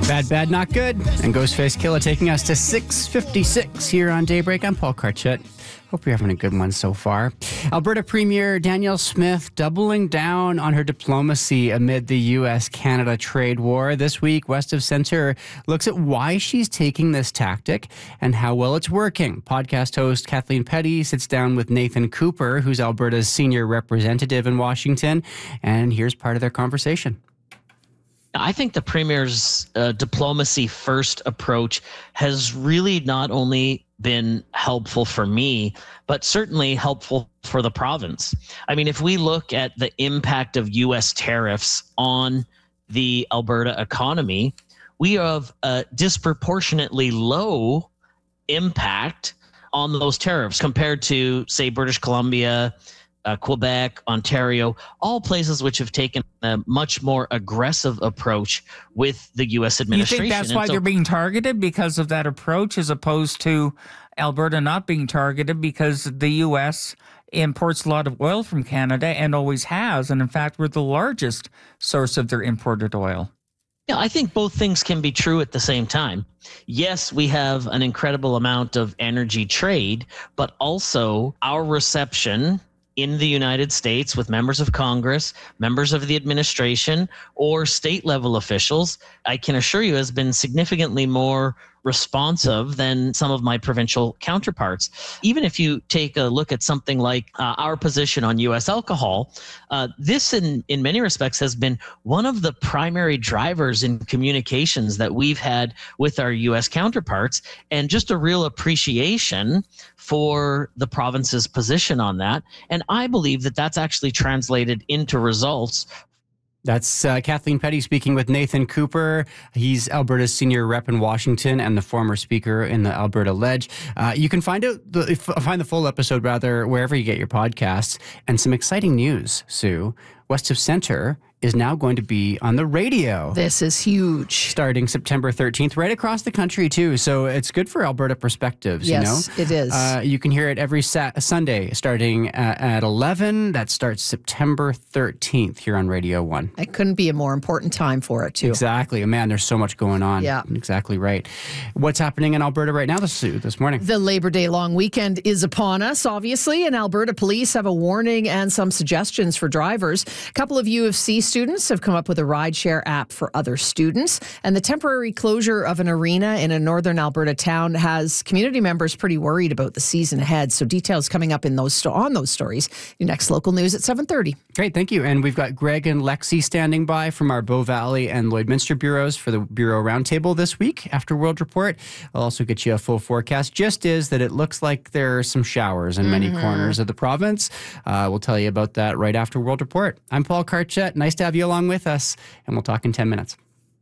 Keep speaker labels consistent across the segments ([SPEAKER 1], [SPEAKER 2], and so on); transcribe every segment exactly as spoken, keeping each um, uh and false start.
[SPEAKER 1] Bad, Bad, Not Good, and Ghostface Killah taking us to six fifty-six here on Daybreak. I'm Paul Karchet. Hope you're having a good one so far. Alberta Premier Danielle Smith doubling down on her diplomacy amid the U S Canada trade war. This week, West of Centre looks at why she's taking this tactic and how well it's working. Podcast host Kathleen Petty sits down with Nathan Cooper, who's Alberta's senior representative in Washington, and here's part of their conversation.
[SPEAKER 2] I think the Premier's uh, diplomacy-first approach has really not only been helpful for me, but certainly helpful for the province. I mean, if we look at the impact of U S tariffs on the Alberta economy, we have a disproportionately low impact on those tariffs compared to, say, British Columbia, Uh, Quebec, Ontario, all places which have taken a much more aggressive approach with the U S administration.
[SPEAKER 3] You think that's
[SPEAKER 2] and
[SPEAKER 3] why
[SPEAKER 2] so,
[SPEAKER 3] they're being targeted, because of that approach, as opposed to Alberta not being targeted because the U S imports a lot of oil from Canada and always has, and in fact, we're the largest source of their imported oil?
[SPEAKER 2] Yeah, I think both things can be true at the same time. Yes, we have an incredible amount of energy trade, but also our reception in the United States with members of Congress, members of the administration, or state level officials, I can assure you has been significantly more responsive than some of my provincial counterparts. Even if you take a look at something like uh, our position on U S alcohol, uh, this in, in many respects has been one of the primary drivers in communications that we've had with our U S counterparts, and just a real appreciation for the province's position on that. And I believe that that's actually translated into results.
[SPEAKER 1] That's uh, Kathleen Petty speaking with Nathan Cooper. He's Alberta's senior rep in Washington and the former speaker in the Alberta Ledge. Uh, you can find out the, find the full episode rather wherever you get your podcasts. And some exciting news, Sue. West of Centre is now going to be on the radio.
[SPEAKER 4] This is huge.
[SPEAKER 1] Starting September thirteenth, right across the country too. So it's good for Alberta perspectives,
[SPEAKER 4] yes,
[SPEAKER 1] you know?
[SPEAKER 4] It is.
[SPEAKER 1] Uh, you can hear it every sat- Sunday starting at, at eleven. That starts September thirteenth here on Radio one.
[SPEAKER 4] It couldn't be a more important time for it too.
[SPEAKER 1] Exactly. Man, there's so much going on.
[SPEAKER 4] Yeah.
[SPEAKER 1] Exactly right. What's happening in Alberta right now, this, this morning?
[SPEAKER 4] The Labor Day long weekend is upon us, obviously, and Alberta police have a warning and some suggestions for drivers. A couple of U of C students have come up with a rideshare app for other students, and the temporary closure of an arena in a northern Alberta town has community members pretty worried about the season ahead. So details coming up in those sto- on those stories. Your next local news at seven thirty.
[SPEAKER 1] Great, thank you. And we've got Greg and Lexi standing by from our Bow Valley and Lloydminster bureaus for the Bureau Roundtable this week after World Report. I'll also get you a full forecast. Just is that it looks like there are some showers in many mm-hmm. corners of the province. Uh, we'll tell you about that right after World Report. I'm Paul Karchet. Nice to have you along with us, and we'll talk in ten minutes.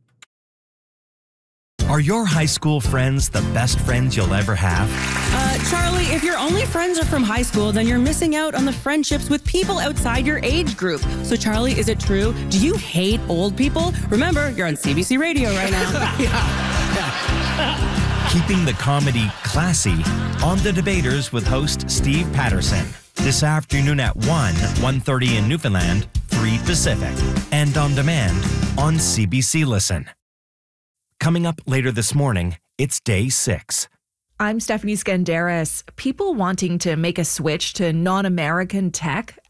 [SPEAKER 5] Are your high school friends the best friends you'll ever have?
[SPEAKER 6] Uh, Charlie, if your only friends are from high school, then you're missing out on the friendships with people outside your age group. So, Charlie, is it true? Do you hate old people? Remember, you're on C B C Radio right now.
[SPEAKER 5] yeah. Yeah. Keeping the comedy classy on The Debaters with host Steve Patterson. This afternoon at one, one thirty in Newfoundland, three Pacific, and on demand on C B C Listen. Coming up later this morning, it's day six.
[SPEAKER 7] I'm Stephanie Skandaris. People wanting to make a switch to non-American tech